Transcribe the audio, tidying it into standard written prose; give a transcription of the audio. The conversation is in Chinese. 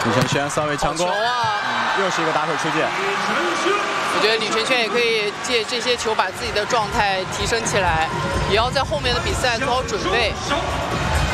李承轩3位强攻，又是一个打手出界。 我觉得李承轩也可以借这些球把自己的状态提升起来，也要在后面的比赛做好准备。